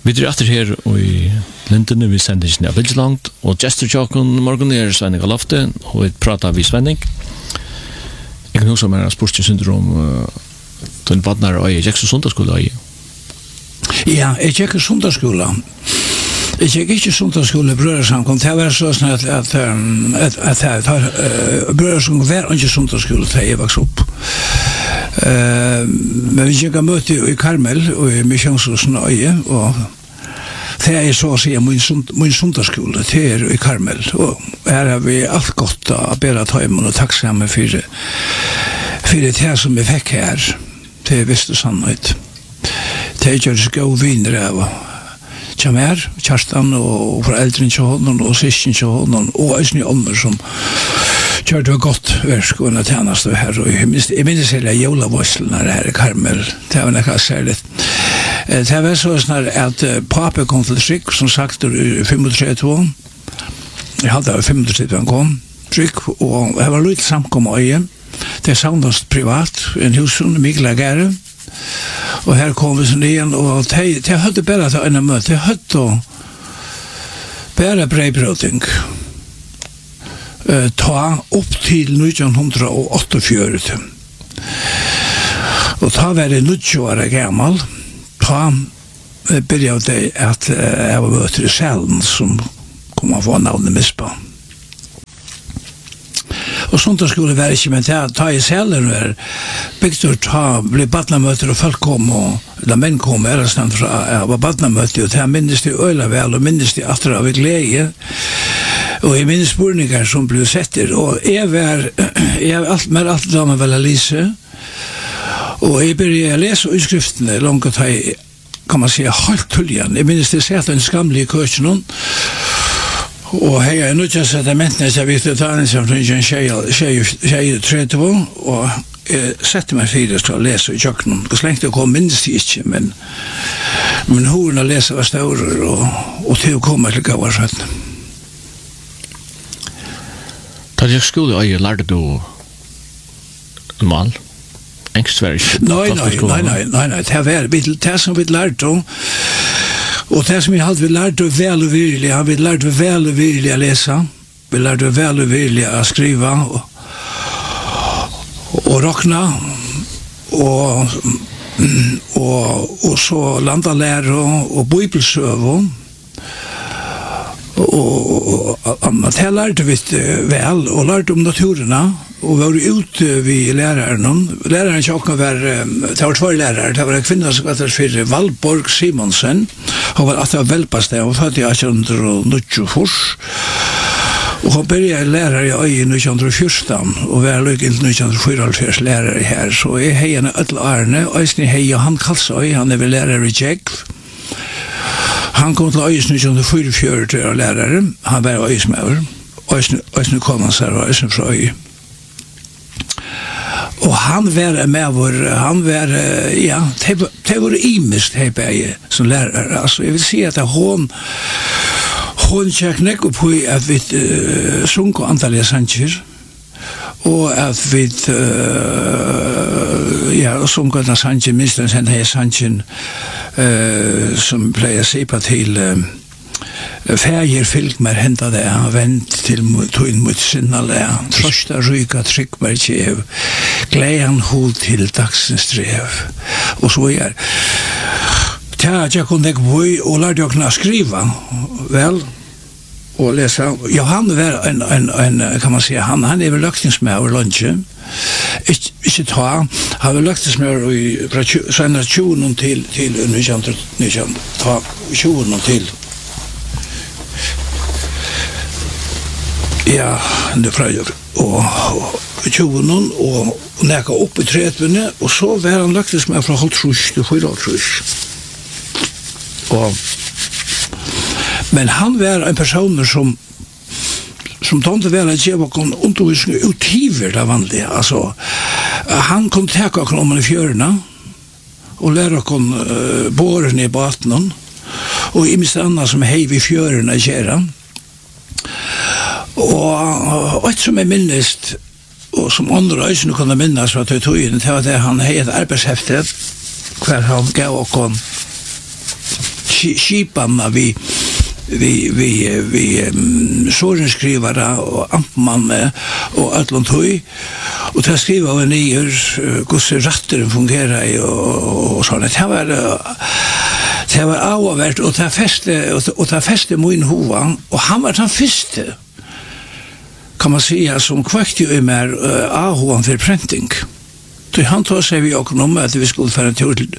Vi etter her i Lindene, vi sender ikke ned veldig langt, og Jester Tjåken morgen Svenning av Lofte, og vi prater vi Svenning. Jeg kan huske om jeg har spørt til syndrom til en badnar og jeg gikk så sundagsskola i. Ja, jeg gikk sundagsskola. Jeg gikk ikke sundagsskola i Brødersamkommet. Det var sånn at Brødersamkommet var ikke sundagsskola til jeg vokste opp. Men vi gikk møte i Karmel og i Misjonshusen og det er så å si min sundagsskole til i Karmel, og her har vi alt godt å bedre tøymen og takksomme for det som vi fikk her til Visste Sannhet. Det gjør det gode viner av Kjamer, Kjartan og foreldren til hånden og sysken til hånden og eisne ånder som gjør det godt versk og en tjeneste her, og jeg minnes hele jolavåslene her i Karmel, det var noe særlig. Det var sånn at pape kom til Trygg, som sagt, i 35. Jeg hadde 35 han kom, Trygg, og jeg var litt samkommet øye. Det savnast privat, en husen, Mikkel Agere, og her kom vi sånn igjen, og det hadde bare til en møte, det hadde bare breibrøding. Ta opp til 1948. Og ta var det 90 år gammel, ta begynte det at jeg var møter i Sjælen som kom å få navnet Mispa. Og sånt da skulle være ikke, men ta i Sjælen var bygd å bli badnamøter og folk kom, eller menn kom, jeg var badnamøter, og det minnes de øyla vel, og minnes de atter av glede, og jeg minnes spurningar som ble setter, og jeg har alt damer vel å lese, og jeg begynte å lese utskriftene langt at jeg, kan man si, halvt tulljan. Jeg minnes det sett en skamlig køkken, og jeg er nødt til å sette mentene til Victor Danielsen fra tjej 30, og jeg sette meg fire til å lese i kjøkkenen. Hvor lenge det kom minnes det ikke, men horen å lese var større, og til å komme til gavarsatt. Da jeg skulle øye, lærte du mal? Engstverk? Nei, det som vi lærte om, og det som vi hadde, vi lærte vel og virkelig, vi lærte vel og virkelig å lese, vi lærte vel og virkelig å skrive, og råkne, og så landalære, og bibelsøve, og det lærte vi vel, og lærte om naturene, og vi var ute ved læreren. Læreren tjokken var, det var 2 lærere, det var en kvinne som kallet for Valborg Simonsen, hun var at det var velpast det, hun fødte i 1890 og hun begynte lærer i øye i 1914, og vi er lykke til 1944 lærere her, så jeg heier henne ødel Arne, og jeg heier han Kalsøy, han er vel lærer i Jekv. Han kom til Øyes 1944 til å lærere, han var Øyesmøver, Øyesne kom han seg, Øyesne fra Øye. Og han var med vår, han var, ja, det var imest hei beie som lærer. Altså, jeg vil si at hun tjekk nekk opp på at vi sunk og antallige sanger, og at vi sunk og sanger, minst den her sanger som pleier å si på til fægir fylg mer henta det, vent til tøyn mot sinnale, trosta ryka trygg mer kjev, glean hod til dagsens drev, og så er. Jeg kunne ikke bo i, og lærte jeg kunne skrive, vel, og lese. Ja, han var en kan man si, han er vel løktingsmed over lunsje, ikke ta, han var løktingsmed fra 20 til 19 ta 20 til. Ja, det frøyer, og 20 og nekka opp i 30, og så var han løktes med fra 30 til 34. Men han var en person som tånte vel at jeg var undervisning utgiver det vanlige. Altså, han kunne teka oss om i fjørene, og lære oss bårene i baten, og i minst annet som hei vi fjørene kjære. Og et som minnest, og som andre øyne kunne minnes fra tøytøyene, det var det han hei et arbeidshefte, hver han gav oss skiparna vi sorenskrivare och ampmann och Atlon Toy och ta skriva av nyer hur rätten fungerar och sånt. Det var avvärt och ta fäste min hova och han var den första kan man säga som kvakte i mer ahovan för printing. Så han tog sig vi också om att vi skulle föra till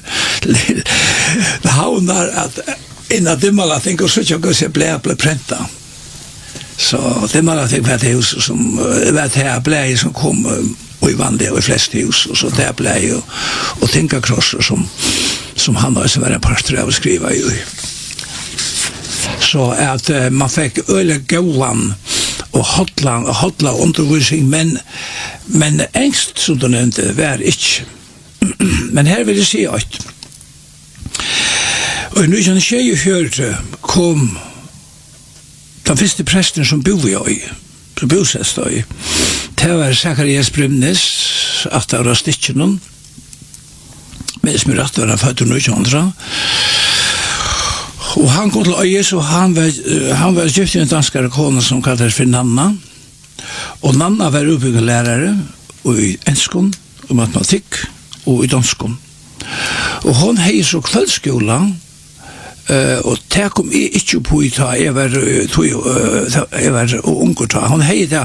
havnar att innan Dimmala tänker och så jag ska bli printa. Så Dimmala tänker att det hus som vet här blir som kom och i vanliga och flest hus och så där blir ju och tänka krossar som han har så var en pastor att skriva ju. Så att man fick öle gåan och hotla undervisning men ängst som de inte var inte. Men här vill jag se att och nu kan jag höra kom den första prästen som bor i så bosätts då i det var Zacharias Brymnes att det var sticken men som rätt var född 1900 och han kom till Öjes och han var gift med en danskare kona som kallades för Nanna och Nanna var uppbyggarlärare och i enskon och matematik och i danskon och hon hej så kvällskola och det kom inte på i ta jag var ungt ta hon hej det